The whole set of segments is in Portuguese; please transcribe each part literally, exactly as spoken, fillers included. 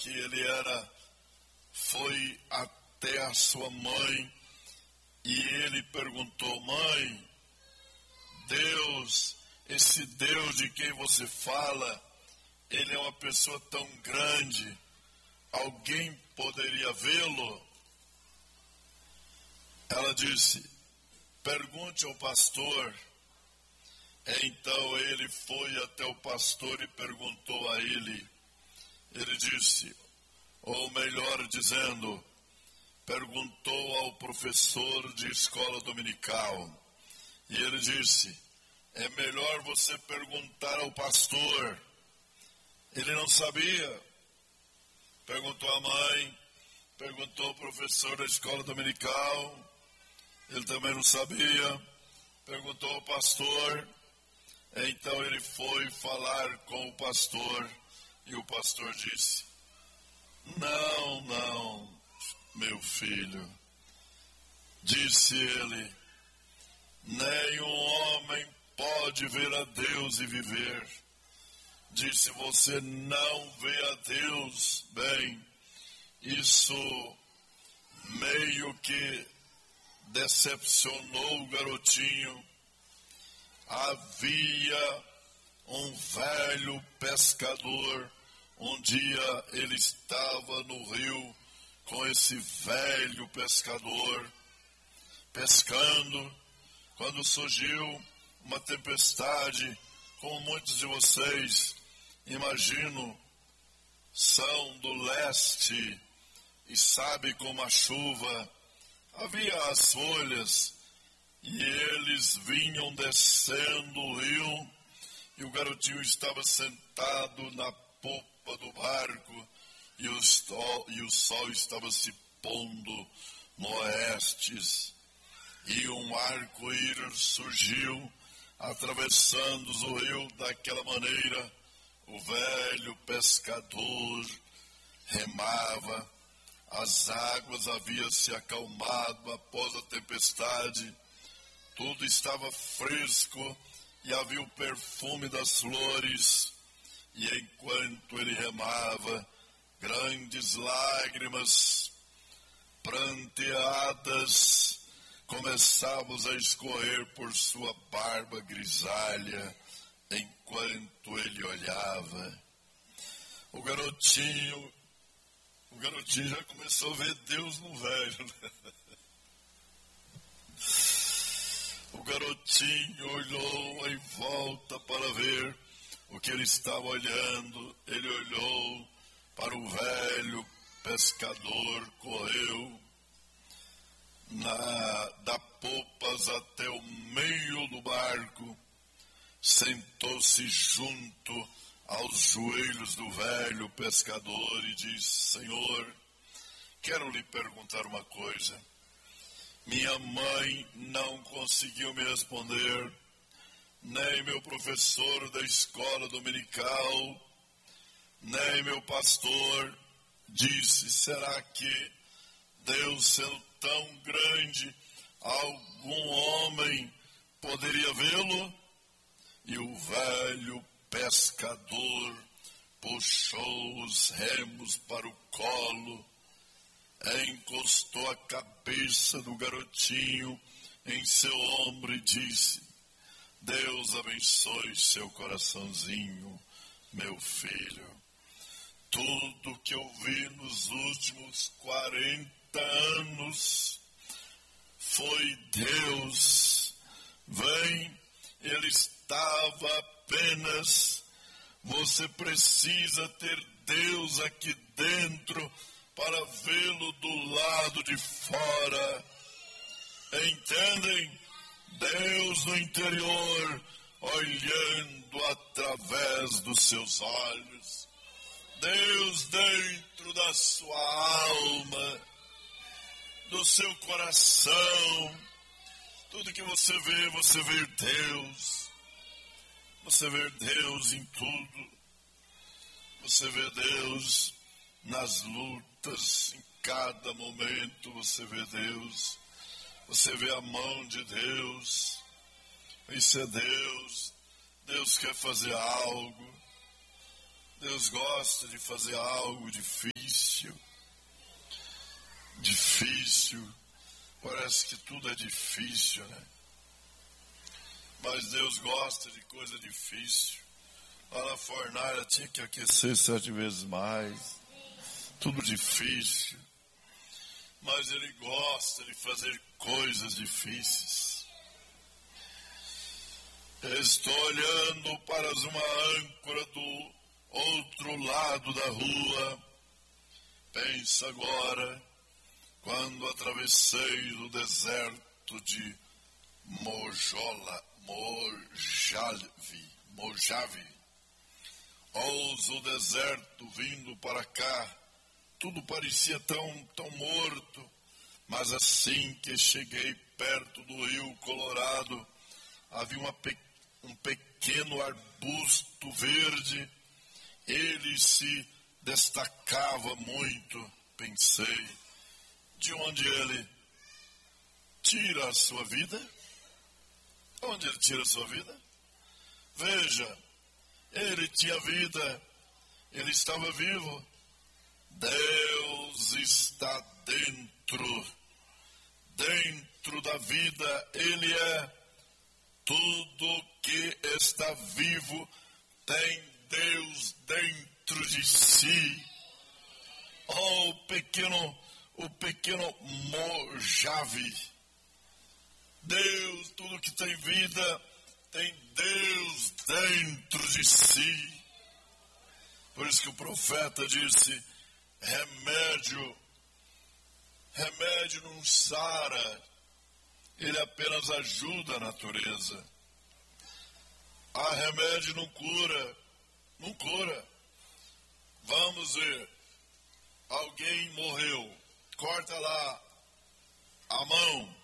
que ele era, foi até a sua mãe e ele perguntou: mãe, Deus, esse Deus de quem você fala, ele é uma pessoa tão grande, alguém poderia vê-lo? Ela disse: pergunte ao pastor. Então ele foi até o pastor e perguntou a ele. Ele disse, ou melhor dizendo, perguntou ao professor de escola dominical. E ele disse: é melhor você perguntar ao pastor. Ele não sabia. Perguntou à mãe, perguntou ao professor da escola dominical. Ele também não sabia. Perguntou ao pastor. Então ele foi falar com o pastor. E o pastor disse: não, não, meu filho. Disse ele: nenhum homem pode ver a Deus e viver. Disse: você não vê a Deus. Bem, isso meio que decepcionou o garotinho. Havia um velho pescador. Um dia ele estava no rio com esse velho pescador, pescando, quando surgiu uma tempestade, como muitos de vocês, imagino, são do leste e sabe como a chuva, havia as folhas e eles vinham descendo o rio e o garotinho estava sentado na popa do barco e o sol, e o sol estava se pondo no oeste e um arco-íris surgiu atravessando o rio daquela maneira. O velho pescador remava, as águas haviam se acalmado após a tempestade, tudo estava fresco e havia o perfume das flores. E enquanto ele remava, grandes lágrimas pranteadas começavam a escorrer por sua barba grisalha, enquanto ele olhava. O garotinho, o garotinho já começou a ver Deus no velho. O garotinho olhou em volta para ver o que ele estava olhando. Ele olhou para o velho pescador, correu na, da popas até o meio do barco, sentou-se junto aos joelhos do velho pescador e disse: Senhor, quero lhe perguntar uma coisa. Minha mãe não conseguiu me responder, nem meu professor da escola dominical, nem meu pastor. Disse: será que Deus, sendo tão grande, algum homem poderia vê-lo? E o velho pescador puxou os remos para o colo, encostou a cabeça do garotinho em seu ombro e disse: Deus abençoe seu coraçãozinho, meu filho. Tudo que eu vi nos últimos quarenta anos foi Deus. Vem, ele estava apenas. Você precisa ter Deus aqui dentro para vê-lo do lado de fora. Entendem? Deus no interior, olhando através dos seus olhos. Deus dentro da sua alma, do seu coração. Tudo que você vê, você vê Deus. Você vê Deus em tudo. Você vê Deus nas lutas, em cada momento você vê Deus. Você vê a mão de Deus. Isso é Deus. Deus quer fazer algo. Deus gosta de fazer algo difícil. Difícil. Parece que tudo é difícil, né? Mas Deus gosta de coisa difícil. Lá na fornalha tinha que aquecer sete vezes mais. Tudo difícil. Mas Ele gosta de fazer coisas difíceis. Eu estou olhando para uma âncora do outro lado da rua. Pensa agora, quando atravessei o deserto de Mojola, Mojave, Mojave, ouso o deserto vindo para cá, tudo parecia tão, tão morto, mas assim que cheguei perto do rio Colorado, havia uma, um pequeno arbusto verde, ele se destacava muito. Pensei, de onde ele tira a sua vida? Onde ele tira a sua vida? Veja, ele tinha vida, ele estava vivo. Deus está dentro, dentro da vida, Ele é. Tudo que está vivo tem Deus dentro de si. Oh, o pequeno, o pequeno Mojave. Deus, tudo que tem vida, tem Deus dentro de si. Por isso que o profeta disse, remédio, remédio não sara, ele apenas ajuda a natureza. Ah, remédio não cura, não cura. Vamos ver, alguém morreu, corta lá a mão,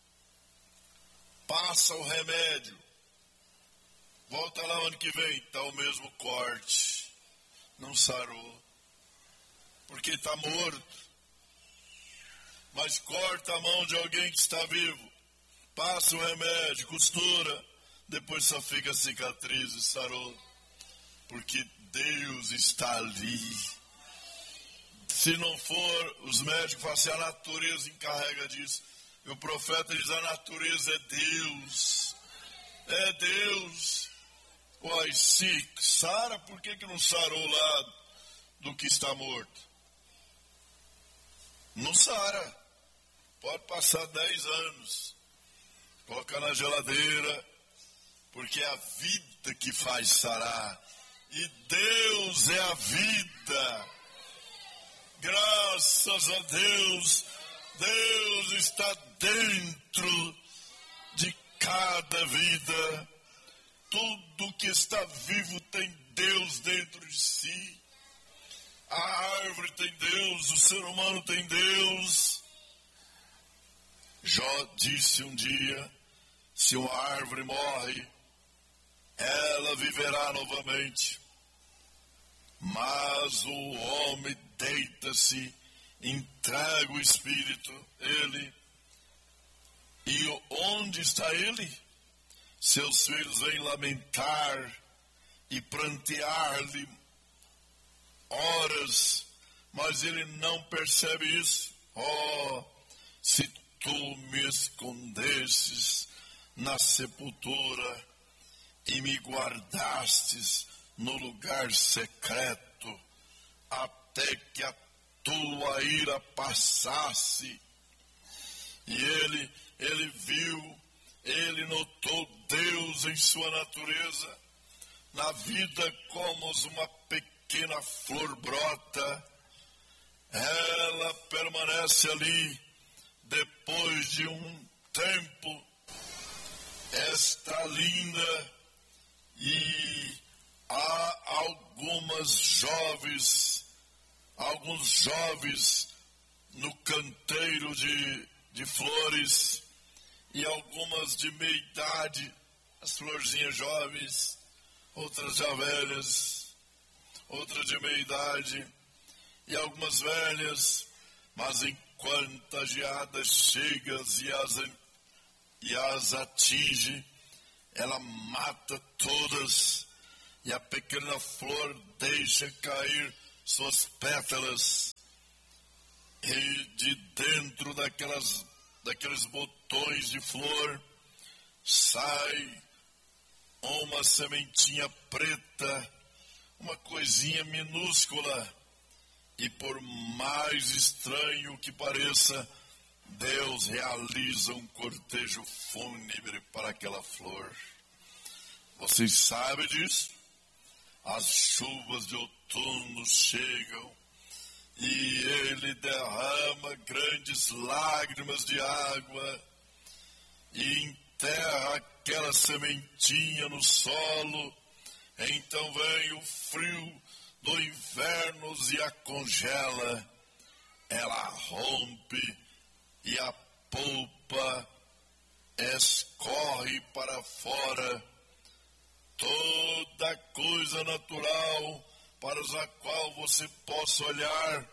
passa o remédio, volta lá ano que vem, está o mesmo corte, não sarou, porque está morto. Mas corta a mão de alguém que está vivo, passa o remédio, costura, depois só fica cicatriz e sarou, porque Deus está ali. Se não for, os médicos falam assim, a natureza encarrega disso. E o profeta diz, a natureza é Deus. É Deus. Uai, se sara, por que, que não sarou lá do que está morto? Não sara. Pode passar dez anos. Coloca na geladeira, porque é a vida que faz sarar. E Deus é a vida. Graças a Deus, Deus está dentro de cada vida. Tudo que está vivo tem Deus dentro de si. A árvore tem Deus, o ser humano tem Deus. Jó disse um dia, se uma árvore morre, ela viverá novamente. Mas o homem deita-se, entrega o espírito, ele. E onde está ele? Seus filhos vêm lamentar e prantear-lhe horas, mas ele não percebe isso. Oh, se tu me escondesses na sepultura e me guardastes no lugar secreto, até que a tua ira passasse. E ele, ele viu, ele notou Deus em sua natureza, na vida como uma pequena flor brota, ela permanece ali, depois de um tempo, está linda, e há algumas jovens, alguns jovens no canteiro de, de flores, e algumas de meia idade, as florzinhas jovens, outras já velhas, outras de meia idade, e algumas velhas, mas enquanto a geada chega e as, e as atinge, ela mata todas, e a pequena flor deixa cair suas pétalas, e de dentro daquelas, daqueles botões de flor sai uma sementinha preta, uma coisinha minúscula, e por mais estranho que pareça, Deus realiza um cortejo fúnebre para aquela flor. Vocês sabem disso? As chuvas de outono chegam e ele derrama grandes lágrimas de água e enterra aquela sementinha no solo. Então vem o frio do inverno e a congela. Ela rompe e a polpa escorre para fora. Toda coisa natural para a qual você possa olhar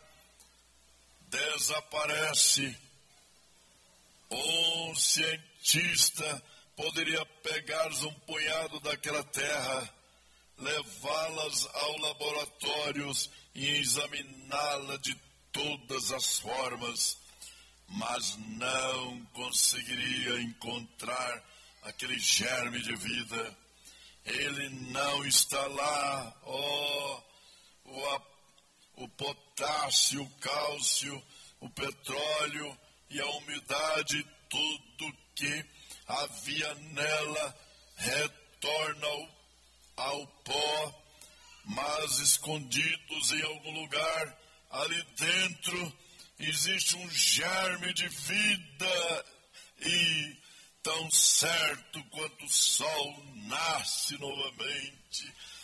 desaparece. Um cientista poderia pegar um punhado daquela terra, levá-las ao laboratório e examiná-la de todas as formas, mas não conseguiria encontrar aquele germe de vida. Ele não está lá. Oh, o, o potássio, o cálcio, o petróleo e a umidade, tudo que havia nela retorna ao, ao pó, mas escondidos em algum lugar ali dentro existe um germe de vida, e tão certo quanto o sol nasce novamente,